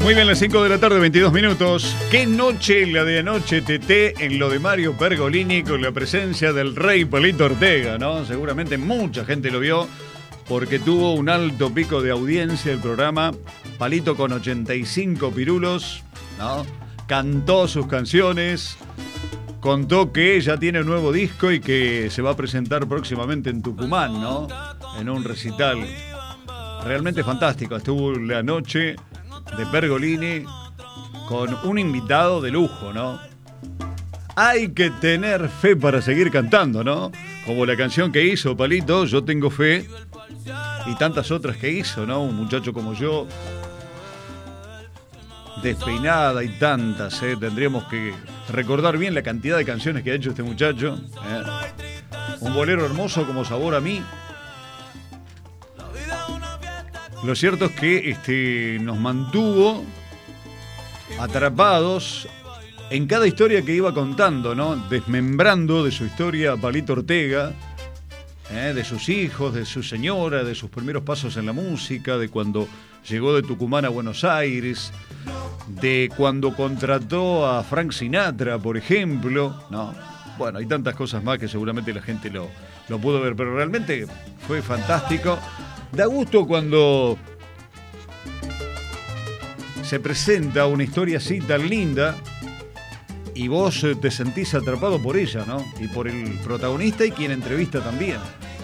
Muy bien, las 5 de la tarde, 22 minutos. Qué noche la de anoche, Teté, en lo de Mario Pergolini con la presencia del rey Palito Ortega, ¿no? Seguramente mucha gente lo vio porque tuvo un alto pico de audiencia el programa. Palito con 85 pirulos, ¿no? Cantó sus canciones, contó que ya tiene un nuevo disco y que se va a presentar próximamente en Tucumán, ¿no? En un recital. Realmente fantástico. Estuvo la noche de Pergolini con un invitado de lujo, ¿no? Hay que tener fe para seguir cantando, ¿no? Como la canción que hizo Palito, Yo Tengo Fe, y tantas otras que hizo, ¿no? Un muchacho como yo, Despeinada y tantas, ¿eh? Tendríamos que recordar bien la cantidad de canciones que ha hecho este muchacho, ¿eh? Un bolero hermoso como Sabor a Mí. Lo cierto es que nos mantuvo atrapados en cada historia que iba contando, ¿no? Desmembrando de su historia Palito Ortega, de sus hijos, de su señora, de sus primeros pasos en la música, de cuando llegó de Tucumán a Buenos Aires, de cuando contrató a Frank Sinatra, por ejemplo, ¿no? Bueno, hay tantas cosas más que seguramente la gente lo pudo ver, pero realmente fue fantástico. Da gusto cuando se presenta una historia así tan linda y vos te sentís atrapado por ella, ¿no? Y por el protagonista y quien entrevista también.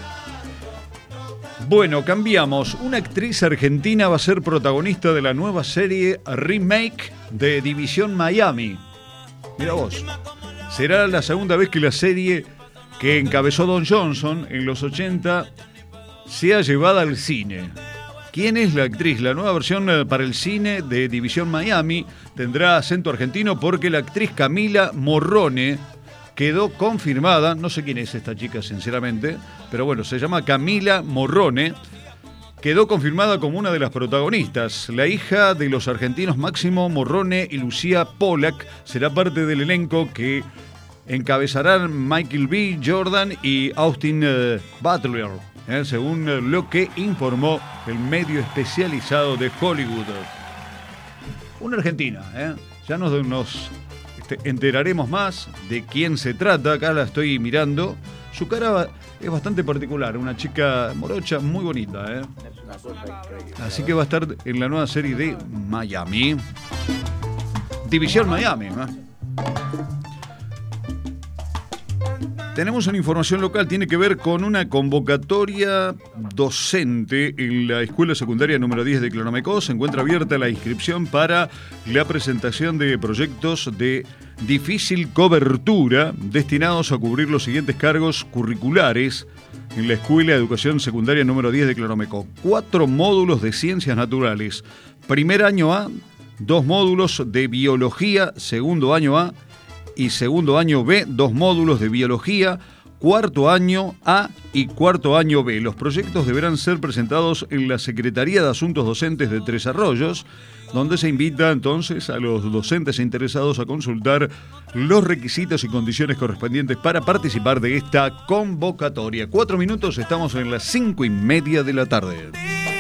Bueno, cambiamos. Una actriz argentina va a ser protagonista de la nueva serie remake de División Miami. Mira vos. Será la segunda vez que la serie que encabezó Don Johnson en los 80 sea llevada al cine. ¿Quién es la actriz? La nueva versión para el cine de División Miami tendrá acento argentino porque la actriz Camila Morrone quedó confirmada. No sé quién es esta chica, sinceramente, pero bueno, se llama Camila Morrone. Quedó confirmada como una de las protagonistas. La hija de los argentinos Máximo Morrone y Lucía Pollack será parte del elenco que encabezarán Michael B. Jordan y Austin Butler, según lo que informó el medio especializado de Hollywood. Una argentina, ya nos enteraremos más de quién se trata. Acá la estoy mirando. Su cara es bastante particular, una chica morocha muy bonita, Así que va a estar en la nueva serie de Miami. División Miami, Tenemos una información local, tiene que ver con una convocatoria docente en la escuela secundaria número 10 de Clonamecó. Se encuentra abierta la inscripción para la presentación de proyectos de difícil cobertura destinados a cubrir los siguientes cargos curriculares en la escuela de educación secundaria número 10 de Clonamecó. 4 módulos de ciencias naturales. Primer año A, 2 módulos de biología, segundo año A, y segundo año B, 2 módulos de biología, cuarto año A y cuarto año B. Los proyectos deberán ser presentados en la Secretaría de Asuntos Docentes de Tres Arroyos, donde se invita entonces a los docentes interesados a consultar los requisitos y condiciones correspondientes para participar de esta convocatoria. 4 minutos, estamos en las 5:30 de la tarde.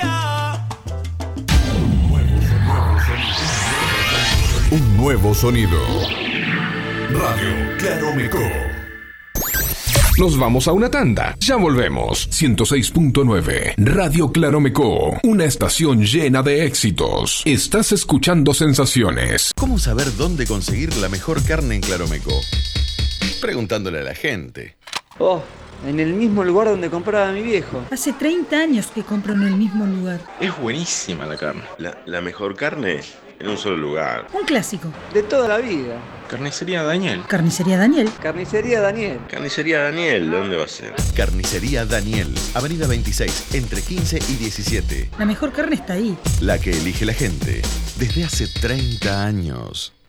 Un nuevo sonido. Radio Clonamecó. Nos vamos a una tanda. Ya volvemos. 106.9 Radio Clonamecó. Una estación llena de éxitos. Estás escuchando Sensaciones. ¿Cómo saber dónde conseguir la mejor carne en Clonamecó? Preguntándole a la gente. En el mismo lugar donde compraba mi viejo. Hace 30 años que compro en el mismo lugar. Es buenísima la carne. La mejor carne en un solo lugar. Un clásico. De toda la vida. Carnicería Daniel. Carnicería Daniel. Carnicería Daniel. Carnicería Daniel, ¿dónde va a ser? Carnicería Daniel, Avenida 26, entre 15 y 17. La mejor carne está ahí. La que elige la gente desde hace 30 años.